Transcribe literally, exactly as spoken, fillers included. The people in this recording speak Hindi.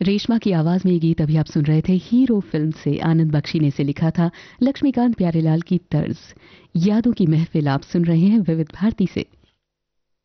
रेशमा की आवाज में ये गीत अभी आप सुन रहे थे हीरो फिल्म से, आनंद बख्शी ने इसे लिखा था, लक्ष्मीकांत प्यारेलाल की तर्ज। यादों की महफिल आप सुन रहे हैं विविध भारती से।